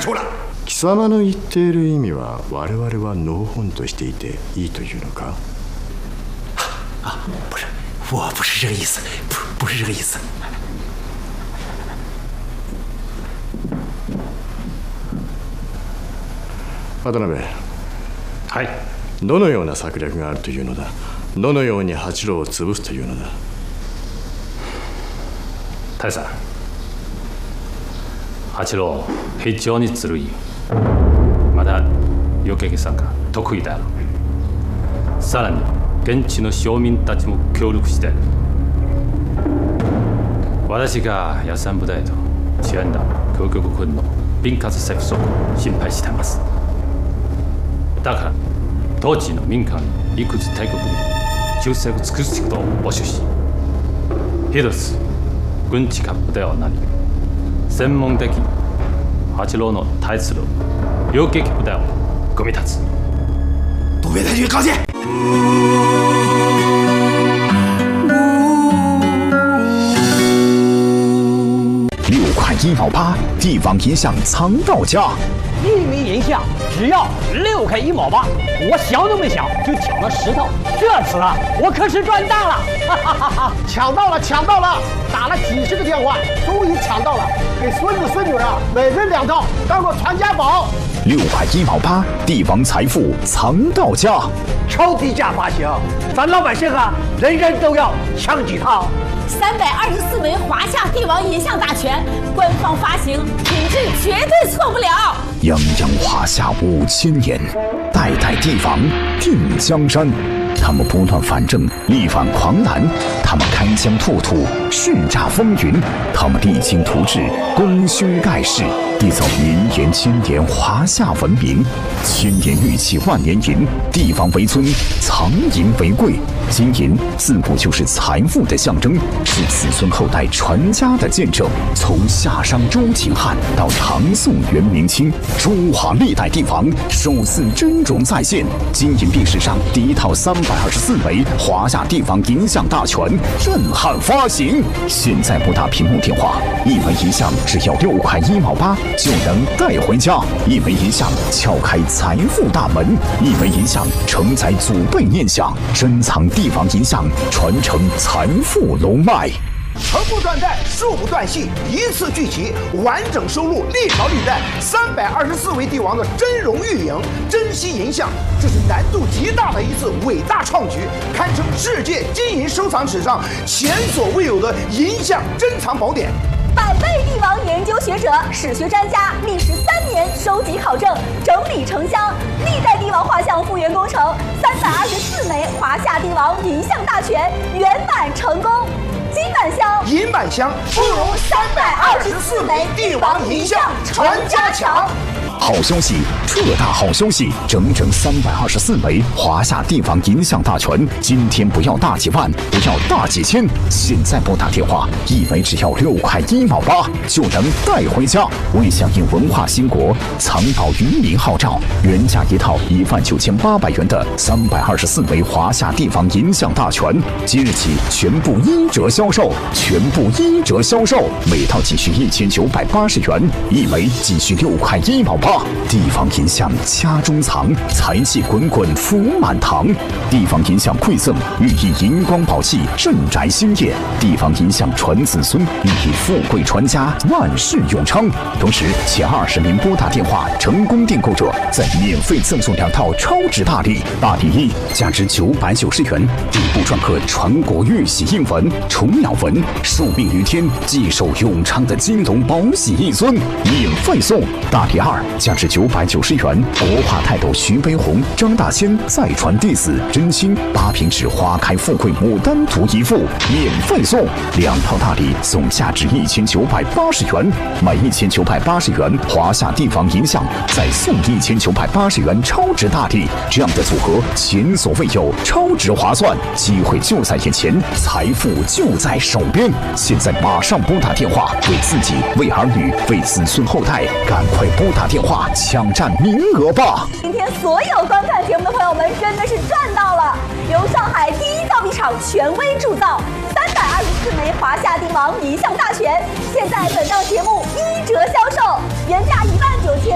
出了。 貴様の言っている意味は我々は農本としていていいというのか？ 啊，不是，我不是这个意思，不是这个意思。 渡辺。 はい。 どのような策略があるというのだ？どのように八郎を潰すというのだ？ 大佐、八郎非常にずるい。まだ余計さが得意だろう。さらに現地の庶民たちも協力している。私が野産部隊と治安団強局軍の分割接触を心配しています。だから当地の民間いくつ帝国に忠誠を尽くすことを募集し、一つ軍事部ではなり専門的に八郎の対する游撃部隊を組み立つ。 东北太君高见。 6块1毛8，地方银项藏到家。 1枚银项只要6块1毛8，我想都没想就抢了10套，这次啊，我可是赚大了！哈哈哈哈！抢到了，抢到了！打了几10个电话，终于抢到了，给孙子孙女啊，每人2套，当做传家宝。 6块1毛8，地方财富藏到家。 超低价发行，咱老百姓啊，人人都要抢几套。 324枚华夏帝王银像大全，官方发行，品质绝对错不了。 泱泱华夏5000年，代代帝王定江山。他们不断反正，力挽狂澜；他们开疆拓土，叱咤风云；他们励精图治，功勋盖世，缔造绵延千年华夏文明。千年玉器万年银，帝王为尊，藏银为贵。金银自古就是财富的象征，是子孙后代传家的见证。从夏商周秦汉到唐宋元明清，中华历代帝王首次真容再现。金银币史上第一套324枚华夏帝王银像大全震撼发行。现在拨打屏幕电话，1枚银像只要6块1毛8就能带回家。1枚银像撬开财富大门，1枚银像承载祖辈念想，珍藏帝王银像，传承财富龙脉。 横不断代，竖不断续，一次聚齐，完整收录历朝历代324位帝王的真容玉影、珍稀银像，这是难度极大的一次伟大创举，堪称世界金银收藏史上前所未有的银像珍藏宝典。 百位帝王研究学者、史学专家历时3年收集考证，整理成箱，历代帝王画像复原工程，324枚华夏帝王银像大全圆满成功。金版香、 银版香，不如324枚帝王银像传家强。 好消息，特大好消息！整整324枚华夏帝王银像大全，今天不要大几万，不要大几千，现在拨打电话，1枚只要6块1毛8就能带回家。为响应文化兴国，藏宝于民号召，原价一套19800元的324枚华夏帝王银像大全，即日起全部1折销售，全部1折销售，每套仅需1980元，1枚仅需6块1毛8。地方银像家中藏，财气滚滚福满堂。地方银像馈赠，寓意银光宝气，镇宅兴业。地方银像传子孙，寓意富贵传家，万事永昌。同时，前20名拨打电话成功订购者，再免费赠送2套超值大礼。大礼1，价值990元，底部篆刻传国玉玺印文、虫鸟纹，寿命于天，继寿永昌的金龙宝玺一尊，免费送。大礼2，价值990元，国画泰斗徐悲鸿、张大千再传弟子真心8平纸花开富贵牡丹图1幅，免费送。2套大礼送价值1980元，买1980元华夏帝王银像，再送1980元超值大礼，这样的组合前所未有，超值划算，机会就在眼前，财富就在手边。现在马上拨打电话，为自己、为儿女、为子孙后代，赶快拨打电话抢占名额吧！ 今天所有观看节目的朋友们真的是赚到了！由上海第一造币厂权威铸造324枚华夏帝王银像大全，现在本档节目1折销售，原价19000。